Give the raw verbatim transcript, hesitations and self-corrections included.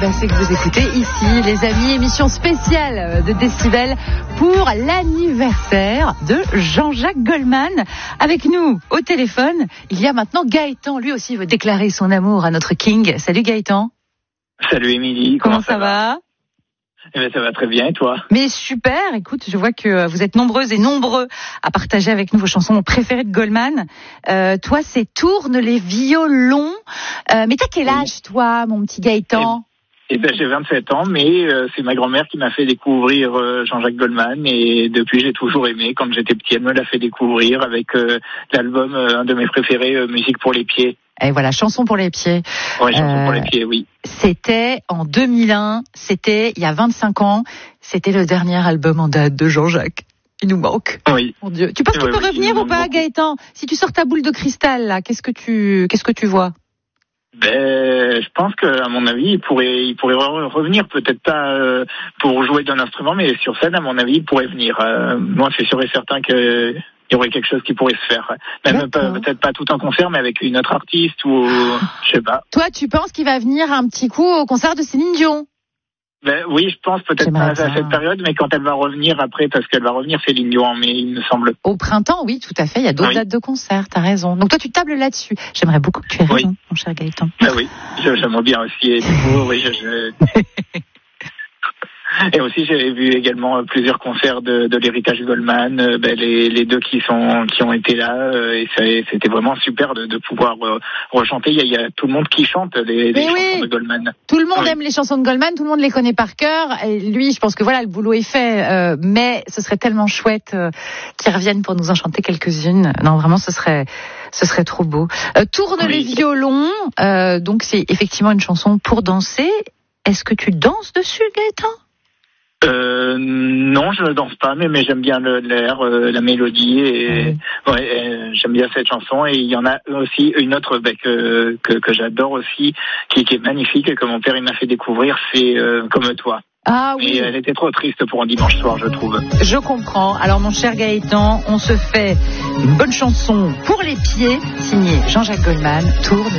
ben c'est que vous écoutez ici, les amis, émission spéciale de Décibel pour l'anniversaire de Jean-Jacques Goldman. Avec nous au téléphone, il y a maintenant Gaëtan. Lui aussi veut déclarer son amour à notre King. Salut Gaëtan. Salut Émilie. Comment, Comment ça, ça va, va Eh bien, ça va très bien, et toi? Mais super, écoute, je vois que vous êtes nombreuses et nombreux à partager avec nous vos chansons préférées de Goldman. Euh, toi, c'est Tourne les violons. Euh, mais t'as quel âge, toi, mon petit Gaëtan? Eh, eh ben, j'ai vingt-sept ans, mais euh, c'est ma grand-mère qui m'a fait découvrir euh, Jean-Jacques Goldman, et depuis, j'ai toujours aimé. Quand j'étais petit, elle me l'a fait découvrir avec euh, l'album, euh, un de mes préférés, euh, Musique pour les pieds. Et voilà, Chanson pour les pieds. Ouais, Chanson euh, pour les pieds, oui. C'était en deux mille un, c'était il y a vingt-cinq ans, c'était le dernier album en date de Jean-Jacques. Il nous manque. Oui. Mon Dieu. Tu penses qu'il oui, peut oui, revenir ou pas, beaucoup. Gaëtan? Si tu sors ta boule de cristal, là, qu'est-ce que tu, qu'est-ce que tu vois? Ben, je pense que, à mon avis, il pourrait, il pourrait revenir, peut-être pas euh, pour jouer d'un instrument, mais sur scène, à mon avis, il pourrait venir. Euh, moi, c'est sûr et certain que il y aurait quelque chose qui pourrait se faire. Même pas, peut-être pas tout en concert, mais avec une autre artiste ou je sais pas. Toi, tu penses qu'il va venir un petit coup au concert de Céline Dion? Ben oui, je pense peut-être pas à cette période, mais quand elle va revenir après, parce qu'elle va revenir Céline Dion en mai, il me semble. Au printemps, oui, tout à fait. Il y a d'autres oui. dates de concert, t'as raison. Donc toi, tu tables là-dessus. J'aimerais beaucoup que tu aies raison, oui. mon cher Gaëtan. Ben oui, j'aimerais bien aussi. Et du coup, oui, je... je... Et aussi, j'ai vu également plusieurs concerts de, de l'héritage Goldman, euh, ben, les, les deux qui sont qui ont été là, euh, et ça, c'était vraiment super de, de pouvoir euh, rechanter. Il y, a, il y a tout le monde qui chante les, les chansons oui. de Goldman. Tout le monde oui. aime les chansons de Goldman, tout le monde les connaît par cœur. Et lui, je pense que voilà, le boulot est fait, euh, mais ce serait tellement chouette euh, qu'il revienne pour nous en chanter quelques-unes. Non, vraiment, ce serait ce serait trop beau. Euh, Tourne oui. les violons, euh, donc c'est effectivement une chanson pour danser. Est-ce que tu danses dessus, Gaëtan? Euh, non, je ne danse pas, mais, mais j'aime bien le, l'air, euh, la mélodie, et, mmh. ouais, et j'aime bien cette chanson. Et il y en a aussi une autre bah, que, que que j'adore aussi, qui, qui est magnifique et que mon père il m'a fait découvrir, c'est euh, Comme toi. Ah oui. Et elle était trop triste pour un dimanche soir, je trouve. Je comprends. Alors mon cher Gaëtan, on se fait une bonne chanson pour les pieds, signée Jean-Jacques Goldman, Tourne